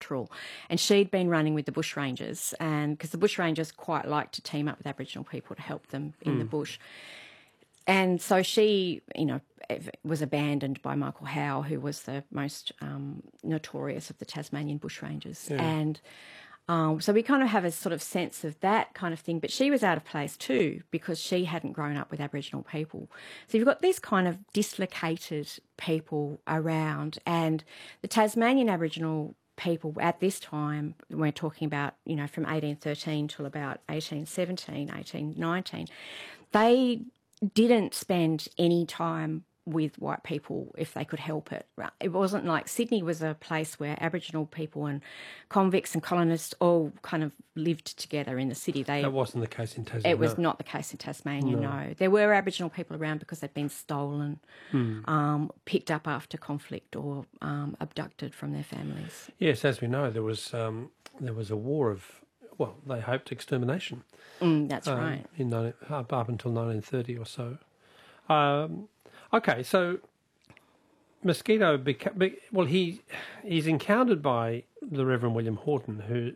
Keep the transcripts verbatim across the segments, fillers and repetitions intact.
patrol. And she'd been running with the bushrangers, and because the bushrangers quite like to team up with Aboriginal people to help them in mm. the bush. And so she, you know, was abandoned by Michael Howe, who was the most um, notorious of the Tasmanian bushrangers. Yeah. And um, so we kind of have a sort of sense of that kind of thing. But she was out of place too because she hadn't grown up with Aboriginal people. So you've got these kind of dislocated people around, and the Tasmanian Aboriginal people at this time, we're talking about, you know, from eighteen thirteen till about eighteen seventeen, eighteen nineteen, they didn't spend any time with white people if they could help it. It wasn't like Sydney was a place where Aboriginal people and convicts and colonists all kind of lived together in the city. They, that wasn't the case in Tasmania. It was no. not the case in Tasmania, no. no. There were Aboriginal people around because they'd been stolen, hmm. um, picked up after conflict or um, abducted from their families. Yes, as we know, there was um, there was a war of, well, they hoped extermination. Mm, that's um, right. In up, up until nineteen thirty or so. Um, okay, so Mosquito, beca- well, he he's encountered by the Reverend William Horton, who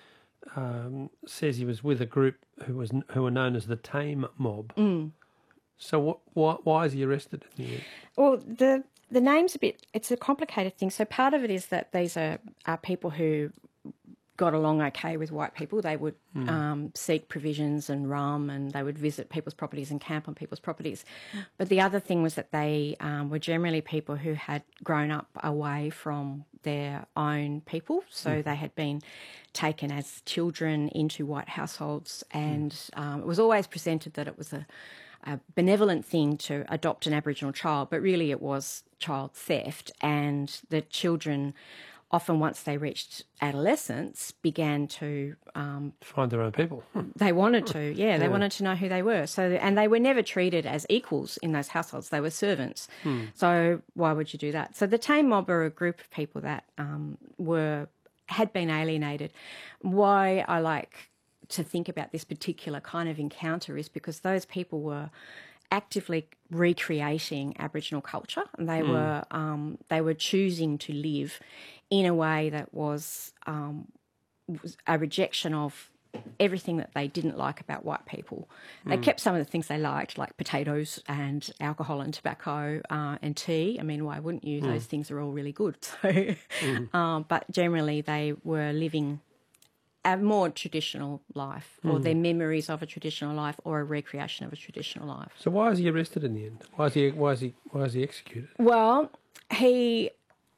um, says he was with a group who was who were known as the Tame Mob. Mm. So what, why, why is he arrested in the end? Well, the the name's a bit, it's a complicated thing. So part of it is that these are, are people who got along okay with white people. They would mm. um, seek provisions and rum, and they would visit people's properties and camp on people's properties. But the other thing was that they um, were generally people who had grown up away from their own people. So mm. they had been taken as children into white households, and mm. um, it was always presented that it was a, a benevolent thing to adopt an Aboriginal child, but really it was child theft, and the children often once they reached adolescence began to um, find their own people. They wanted to, yeah, they yeah. wanted to know who they were. So, and they were never treated as equals in those households. They were servants. Hmm. So why would you do that? So the Tame Mob are a group of people that um, were had been alienated. Why I like to think about this particular kind of encounter is because those people were actively recreating Aboriginal culture, and they mm. were um, they were choosing to live in a way that was, um, was a rejection of everything that they didn't like about white people. They mm. kept some of the things they liked, like potatoes and alcohol and tobacco uh, and tea. I mean, why wouldn't you? Mm. Those things are all really good. So, mm. um, but generally they were living a more traditional life, or mm. their memories of a traditional life, or a recreation of a traditional life. So why is he arrested in the end? Why is he? Why is he? Why is he executed? Well, he,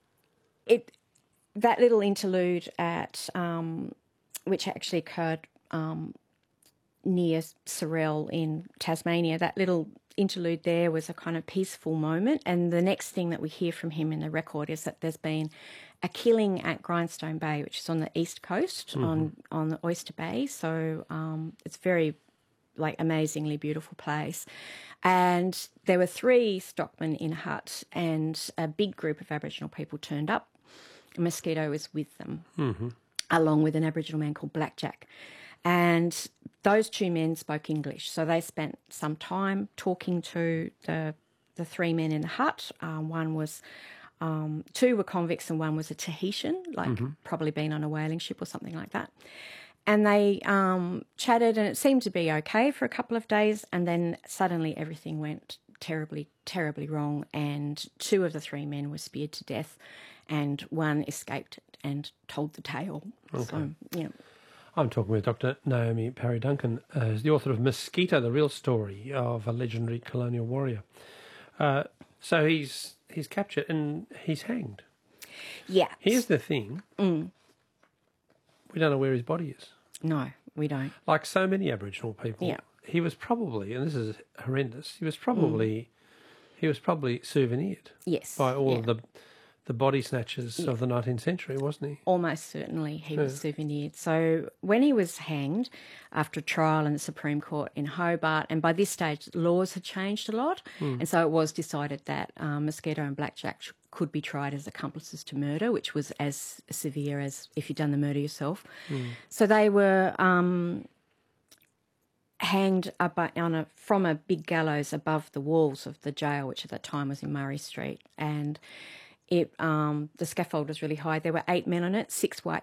it, that little interlude at um, which actually occurred um, near Sorell in Tasmania. That little interlude there was a kind of peaceful moment, and the next thing that we hear from him in the record is that there's been a killing at Grindstone Bay, which is on the east coast, mm-hmm. on on the Oyster Bay. So um, it's very, like, amazingly beautiful place. And there were three stockmen in a hut, and a big group of Aboriginal people turned up. Mosquito was with them, mm-hmm. along with an Aboriginal man called Blackjack. And those two men spoke English, so they spent some time talking to the the three men in the hut. Um, one was... Um, two were convicts and one was a Tahitian, like mm-hmm. probably been on a whaling ship or something like that. And they um, chatted, and it seemed to be okay for a couple of days, and then suddenly everything went terribly, terribly wrong, and two of the three men were speared to death, and one escaped and told the tale. Okay. So, yeah. I'm talking with Doctor Naomi Parry Duncan, uh, who's the author of Mosquito, the Real Story of a Legendary Colonial Warrior. Uh, so he's... He's captured and he's hanged. Yeah. Here's the thing. Mm. We don't know where his body is. No, we don't. Like so many Aboriginal people. Yeah. He was probably, and this is horrendous, he was probably mm. he was probably souvenired. Yes. By all yeah. of the the body snatchers yeah. of the nineteenth century, wasn't he? Almost certainly he yeah. was souvenired. So when he was hanged after a trial in the Supreme Court in Hobart, and by this stage laws had changed a lot, mm. and so it was decided that um, Mosquito and Blackjack could be tried as accomplices to murder, which was as severe as if you'd done the murder yourself. Mm. So they were um, hanged up on a, from a big gallows above the walls of the jail, which at that time was in Murray Street, and It, um, the scaffold was really high. There were eight men on it, six white